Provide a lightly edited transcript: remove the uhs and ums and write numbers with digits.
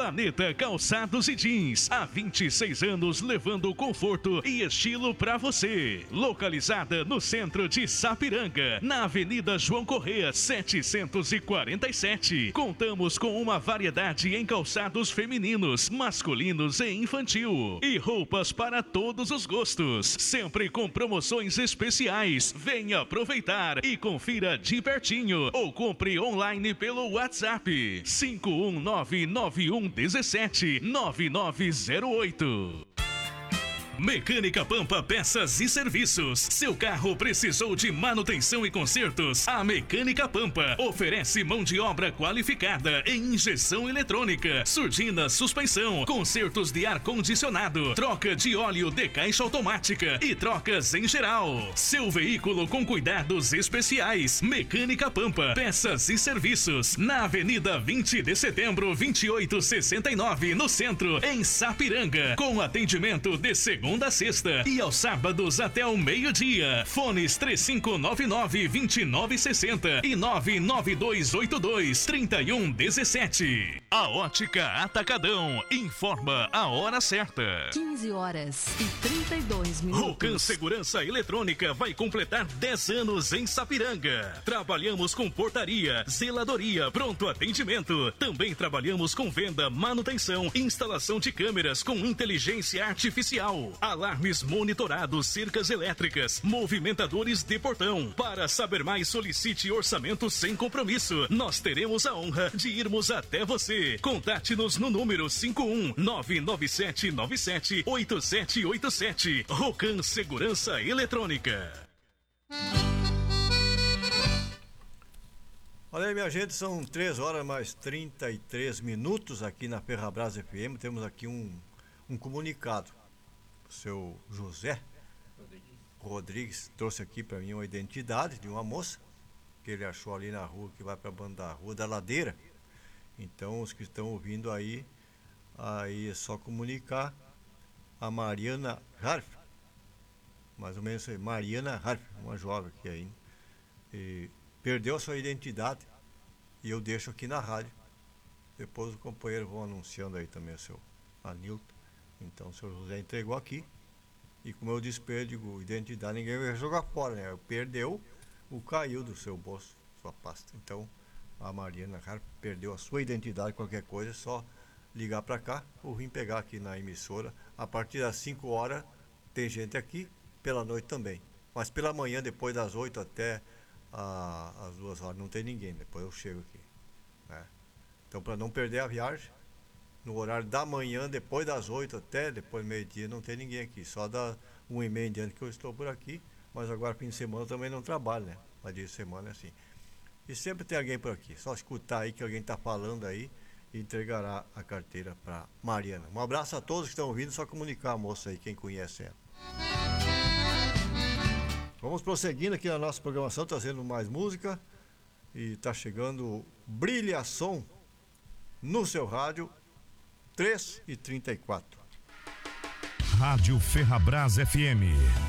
Planeta Calçados e Jeans, há 26 anos levando conforto e estilo para você. Localizada no centro de Sapiranga, na Avenida João Correia, 747. Contamos com uma variedade em calçados femininos, masculinos e infantil. E roupas para todos os gostos, sempre com promoções especiais. Venha aproveitar e confira de pertinho ou compre online pelo WhatsApp 51991179908. Mecânica Pampa Peças e Serviços. Seu carro precisou de manutenção e consertos? A Mecânica Pampa oferece mão de obra qualificada em injeção eletrônica, surdina, suspensão, consertos de ar-condicionado, troca de óleo de caixa automática e trocas em geral. Seu veículo com cuidados especiais. Mecânica Pampa Peças e Serviços. Na Avenida 20 de Setembro, 2869, no centro, em Sapiranga. Com atendimento de segunda a sexta e aos sábados até o meio-dia. Fones 3599-2960 e 99282-3117. A Ótica Atacadão informa a hora certa. 15 horas e 32 minutos. Rocan Segurança Eletrônica vai completar 10 anos em Sapiranga. Trabalhamos com portaria, zeladoria, pronto atendimento. Também trabalhamos com venda, manutenção, instalação de câmeras com inteligência artificial, alarmes monitorados, cercas elétricas, movimentadores de portão. Para saber mais, solicite orçamento sem compromisso. Nós teremos a honra de irmos até você. Contate-nos no número 51997978787. Rocan Segurança Eletrônica. Olha aí, minha gente, são 3 horas mais 33 minutos aqui na Ferrabras FM. Temos aqui um comunicado. O seu José Rodrigues trouxe aqui para mim uma identidade de uma moça que ele achou ali na rua, que vai para a banda da Rua da Ladeira. Então, os que estão ouvindo aí é só comunicar a Mariana Harf, mais ou menos aí, Mariana Harf, uma jovem aqui aí, e perdeu a sua identidade, e eu deixo aqui na rádio. Depois o companheiro vão anunciando aí também o seu Anilton. Então o senhor José entregou aqui, e como eu disse, digo, identidade ninguém vai jogar fora, né? Perdeu, caiu do seu bolso, sua pasta. Então a Mariana Harp perdeu a sua identidade, qualquer coisa, é só ligar para cá ou vir pegar aqui na emissora. A partir das 5 horas tem gente aqui, pela noite também. Mas pela manhã, depois das 8 até as 2 horas, não tem ninguém, depois eu chego aqui, né? Então, para não perder a viagem, no horário da manhã, depois das 8 até depois do meio-dia, não tem ninguém aqui. Só da 1h30 em diante que eu estou por aqui. Mas agora, fim de semana, eu também não trabalho, né? Mas dia de semana é assim. E sempre tem alguém por aqui. Só escutar aí que alguém está falando aí e entregará a carteira para Mariana. Um abraço a todos que estão ouvindo. Só comunicar a moça aí, quem conhece ela. Vamos prosseguindo aqui na nossa programação, trazendo mais música. E está chegando Brilha Som no seu rádio. 3h34. Rádio Ferrabras FM.